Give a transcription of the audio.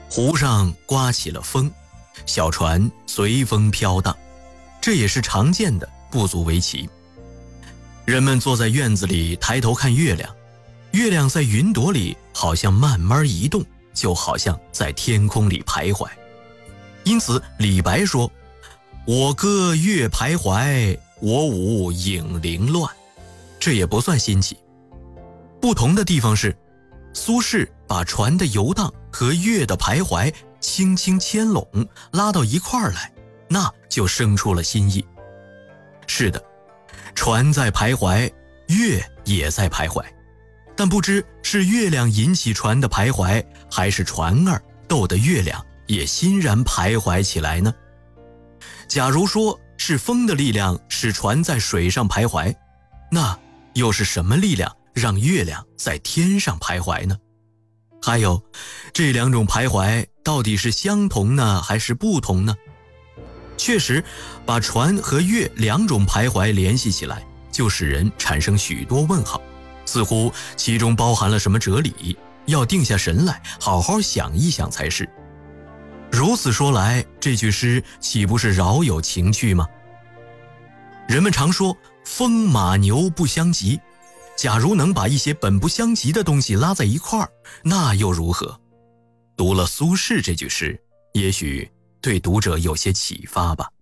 湖上刮起了风，小船随风飘荡，这也是常见的，不足为奇。人们坐在院子里抬头看月亮，月亮在云朵里好像慢慢移动，就好像在天空里徘徊。因此李白说：我歌月徘徊，我舞影零乱。这也不算新奇。不同的地方是，苏轼把船的游荡和月的徘徊轻轻牵拢，拉到一块儿来，那就生出了新意。是的，船在徘徊，月也在徘徊，但不知是月亮引起船的徘徊，还是船儿逗得月亮也欣然徘徊起来呢？假如说是风的力量使船在水上徘徊，那又是什么力量让月亮在天上徘徊呢？还有，这两种徘徊到底是相同呢，还是不同呢？确实，把船和月两种徘徊联系起来，就使人产生许多问号，似乎其中包含了什么哲理，要定下神来，好好想一想才是。如此说来，这句诗岂不是饶有情趣吗？人们常说风马牛不相及，假如能把一些本不相及的东西拉在一块儿，那又如何？读了苏轼这句诗，也许对读者有些启发吧。